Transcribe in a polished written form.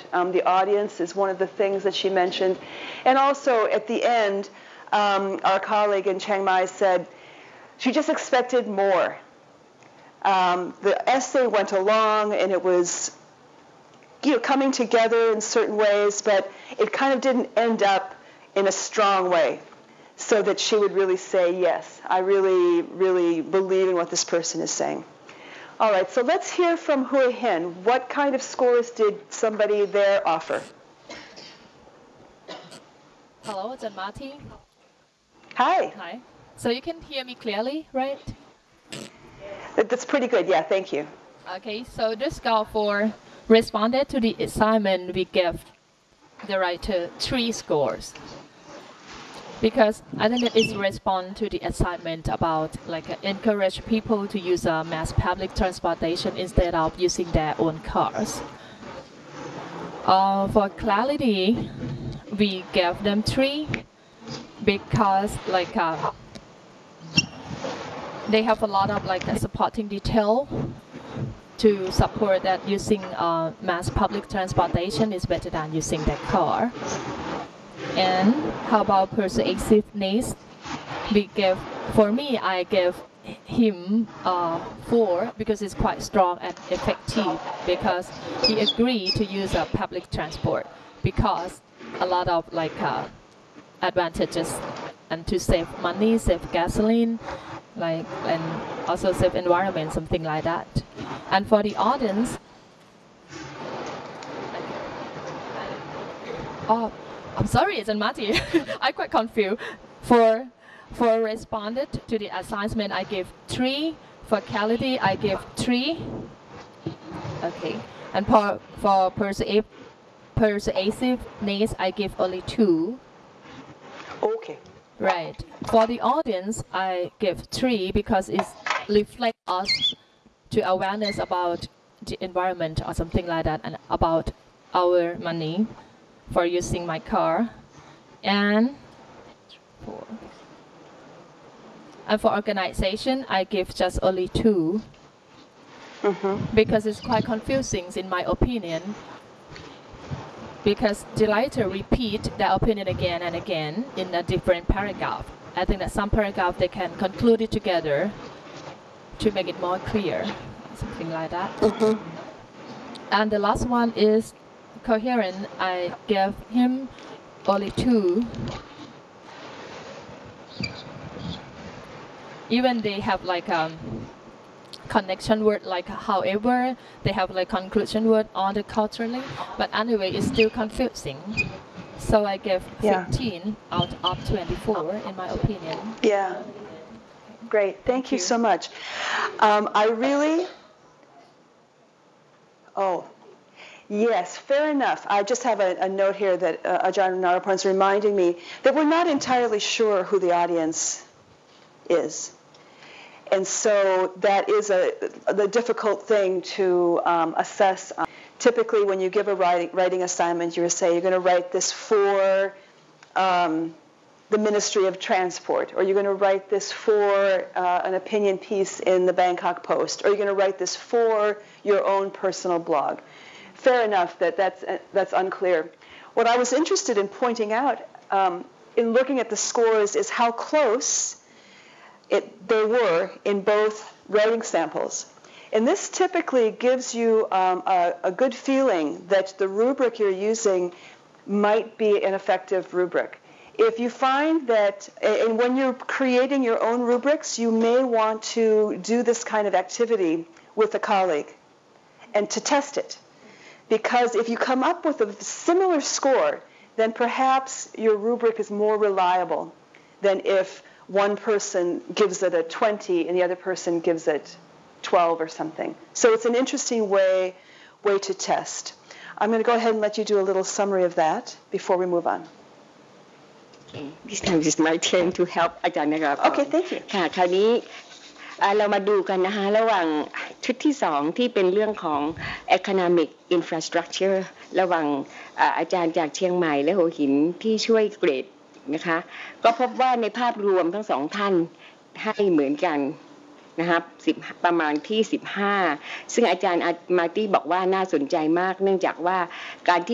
the audience is one of the things that she mentioned. And also at the end, our colleague in Chiang Mai said she just expected more. The essay went along and it was coming together in certain ways, but it kind of didn't end up in a strong way so that she would really say, yes, I really, really believe in what this person is saying. All right, so let's hear from Hui Hin. What kind of scores did somebody there offer? Hello, it's Marty. Hi. Hi. So you can hear me clearly, right? That's pretty good, yeah, thank you. Okay, so this score for responded to the assignment, we gave the writer 3 scores. Because I think that is respond to the assignment about encourage people to use mass public transportation instead of using their own cars. For clarity, we gave them 3 because they have a lot of supporting detail to support that using mass public transportation is better than using their car. And how about persuasiveness? For me, I gave him 4 because it's quite strong and effective because he agreed to use public transport because a lot of advantages and to save money, save gasoline, and also save environment, something like that. And for the audience, I'm sorry, it's Marty. I'm quite confused. For responded to the assignment, I gave 3. For clarity, I gave 3. Okay. And for persuasiveness, I give only 2. Okay. Right. For the audience, I give 3 because it reflects us to awareness about the environment or something like that, and about our money for using my car. And for organization, I give just only 2 because it's quite confusing in my opinion. Because the writer repeat their opinion again and again in a different paragraph. I think that some paragraph they can conclude it together to make it more clear, something like that. And the last one is coherent. I gave him only 2. Even they have connection word however, they have conclusion word on the culturally, but anyway it's still confusing. So I gave 15 out of 24 in my opinion. Yeah. Great. Thank you so much. Yes, fair enough. I just have a note here that Ajahn Narapan is reminding me that we're not entirely sure who the audience is. And so that is the difficult thing to assess. Typically, when you give a writing assignment, you say you're going to write this for the Ministry of Transport, or you're going to write this for an opinion piece in the Bangkok Post, or you're going to write this for your own personal blog. Fair enough that's unclear. What I was interested in pointing out in looking at the scores is how close they were in both writing samples. And this typically gives you a good feeling that the rubric you're using might be an effective rubric. If you find that, and when you're creating your own rubrics, you may want to do this kind of activity with a colleague and to test it. Because if you come up with a similar score, then perhaps your rubric is more reliable than if one person gives it a 20 and the other person gives it 12 or something. So it's an interesting way to test. I'm going to go ahead and let you do a little summary of that before we move on. Okay. This time is my turn to help อาจารย์นะครับ Okay, thank you. ค่ะคราวนี้เรามาดูกันนะคะระหว่างชุดที่2ที่เป็นเรื่องของ economic infrastructure ระหว่างอาจารย์จากเชียงใหม่และหัวหินที่ช่วยเกรดนะคะก็พบว่าในภาพรวมทั้ง2ท่านให้เหมือนกันนะครับประมาณที่15ซึ่งอาจารย์มาร์ตี้บอกว่าน่าสนใจมากเนื่องจากว่าการที่